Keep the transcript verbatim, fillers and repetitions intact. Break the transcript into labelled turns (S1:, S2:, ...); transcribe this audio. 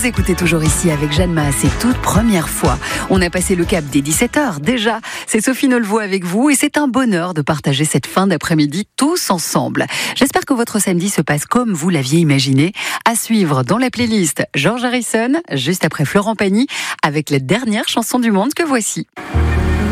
S1: Vous écoutez toujours ici avec Jeanne Masse, c'est toute première fois. On a passé le cap des dix-sept heures déjà. C'est Sophie Nollevoix avec vous et c'est un bonheur de partager cette fin d'après-midi tous ensemble. J'espère que votre samedi se passe comme vous l'aviez imaginé. À suivre dans la playlist George Harrison, juste après Florent Pagny, avec la dernière chanson du monde que voici.